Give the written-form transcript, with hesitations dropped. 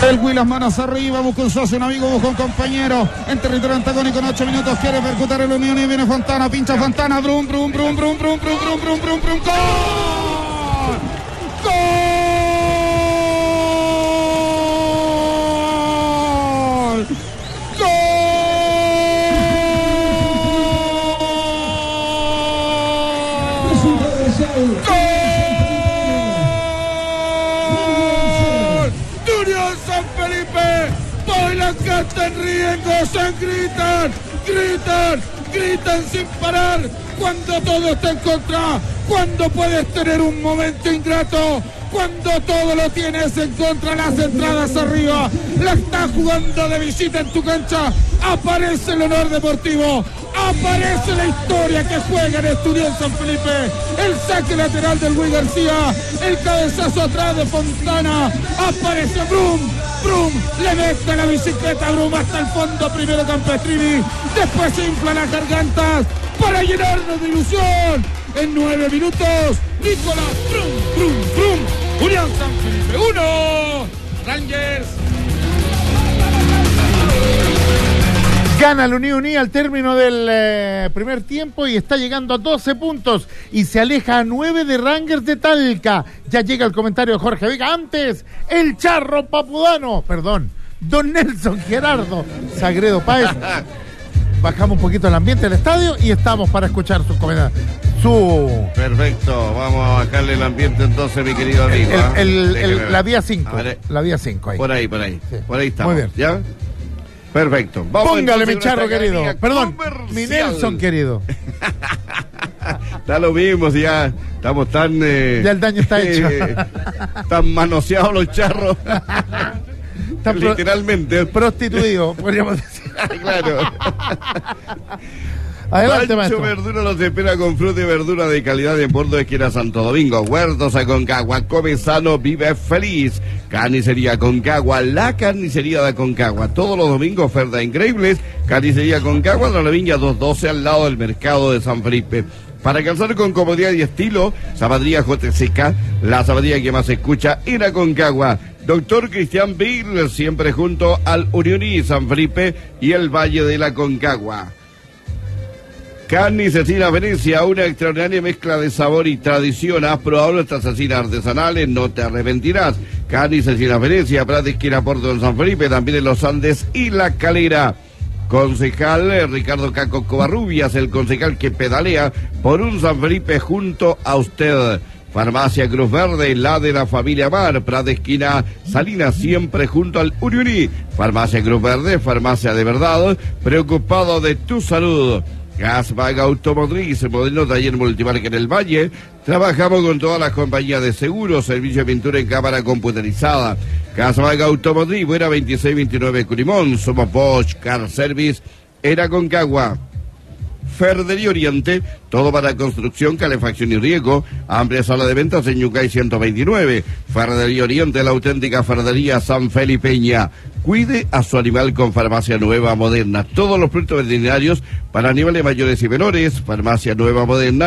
El Will, las manos arriba, busca un socio, un amigo, busca un compañero. En territorio antagónico en 8 minutos quiere percutar el Unión y viene Fontana, pincha Fontana, brum, brum, brum, brum, brum, brum, brum, brum, brum, brum, ¡gol! ¡Gol! ¡Gol! ¡Gol! San Felipe, bailan, cantan, ríen, gozan, gritan sin parar, cuando todo está en contra, cuando puedes tener un momento ingrato, cuando todo lo tienes en contra, las entradas arriba, la estás jugando de visita en tu cancha, aparece el honor deportivo, aparece la historia que juega en Estudiantes San Felipe, el saque lateral del Luis García, el cabezazo atrás de Fontana, aparece Brum, le mete la bicicleta a Brum hasta el fondo, primero Campestrini, después se infla las gargantas para llenarnos de ilusión. En 9 minutos, Nicolás Brum, Unión San Felipe 1, Rangers. Gana la Unión al término del primer tiempo y está llegando a 12 puntos y se aleja a 9 de Rangers de Talca. Ya llega el comentario de Jorge Vega. Antes, el Charro Papudano, don Nelson Gerardo Sagredo Páez. Bajamos un poquito el ambiente del estadio y estamos para escuchar sus comentarios. Perfecto, vamos a bajarle el ambiente entonces, mi querido amigo. La vía 5. La vía 5 ahí. Por ahí. Sí. Por ahí estamos. Muy bien. ¿Ya? Perfecto. Vamos. Póngale, mi Charro querido. Perdón, mi Nelson querido. Da lo mismo, si ya estamos tan... ya el daño está hecho. Tan manoseados los charros. Literalmente. Prostituido, podríamos decir. Claro. Adelante, Pancho maestro. Verdura los espera con fruta y verdura de calidad en Bordo, esquina Santo Domingo. Huertos Aconcagua, come sano, vive feliz. Carnicería Aconcagua, la carnicería de Aconcagua. Todos los domingos ofertas increíbles. Carnicería Aconcagua, la Viña 212 al lado del mercado de San Felipe. Para calzar con comodidad y estilo, zapatería JCK, la zapatería que más se escucha en Aconcagua. Doctor Cristian Bill, siempre junto al Unión San Felipe y el Valle de la Aconcagua. Carne y cecina Venecia, una extraordinaria mezcla de sabor y tradición. Has probado nuestras cecinas artesanales, no te arrepentirás. Carne y cecina Venecia, Prat esquina Puerto de San Felipe, también en Los Andes y La Calera. Concejal Ricardo Caco Covarrubias, el concejal que pedalea por un San Felipe junto a usted. Farmacia Cruz Verde, la de la familia Mar, Prat esquina Salinas, siempre junto al Uniuní. Farmacia Cruz Verde, farmacia de verdad, preocupado de tu salud. Gasbag Automotriz, moderno taller multimarca en el Valle. Trabajamos con todas las compañías de seguros, servicio de pintura en cámara computerizada. Gasbag Automotriz, Buena 2629 Curimón. Somos Bosch Car Service, era Aconcagua. Ferrería Oriente, todo para construcción, calefacción y riego. Amplia sala de ventas en Yucay 129. Ferrería Oriente, la auténtica ferrería sanfelipeña. Cuide a su animal con Farmacia Nueva Moderna. Todos los productos veterinarios para animales mayores y menores. Farmacia Nueva Moderna.